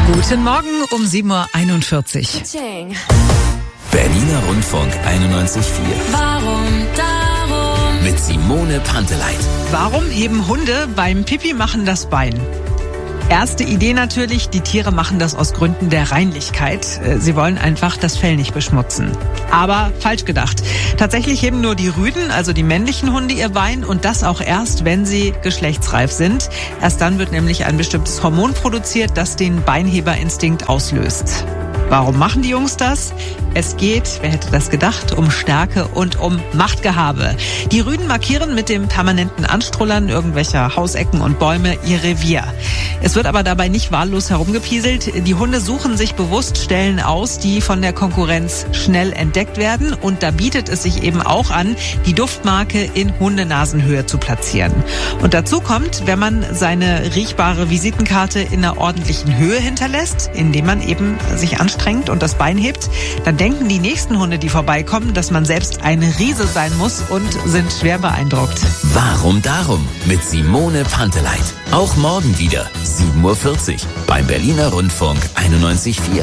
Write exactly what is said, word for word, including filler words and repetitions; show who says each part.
Speaker 1: Guten Morgen um sieben Uhr einundvierzig.
Speaker 2: Berliner Rundfunk einundneunzig Komma vier.
Speaker 3: Warum darum?
Speaker 2: Mit Simone Panteleit.
Speaker 1: Warum heben Hunde beim Pipi machen das Bein? Erste Idee natürlich, die Tiere machen das aus Gründen der Reinlichkeit. Sie wollen einfach das Fell nicht beschmutzen. Aber falsch gedacht. Tatsächlich heben nur die Rüden, also die männlichen Hunde, ihr Bein und das auch erst, wenn sie geschlechtsreif sind. Erst dann wird nämlich ein bestimmtes Hormon produziert, das den Beinheberinstinkt auslöst. Warum machen die Jungs das? Es geht, wer hätte das gedacht, um Stärke und um Machtgehabe. Die Rüden markieren mit dem permanenten Anstrullern irgendwelcher Hausecken und Bäume ihr Revier. Es wird aber dabei nicht wahllos herumgepieselt. Die Hunde suchen sich bewusst Stellen aus, die von der Konkurrenz schnell entdeckt werden. Und da bietet es sich eben auch an, die Duftmarke in Hundenasenhöhe zu platzieren. Und dazu kommt, wenn man seine riechbare Visitenkarte in einer ordentlichen Höhe hinterlässt, indem man eben sich anstrengt und das Bein hebt, dann denken die nächsten Hunde, die vorbeikommen, dass man selbst ein Riese sein muss und sind schwer beeindruckt.
Speaker 2: Warum darum? Mit Simone Panteleit. Auch morgen wieder sieben Uhr vierzig beim Berliner Rundfunk einundneunzig Komma vier.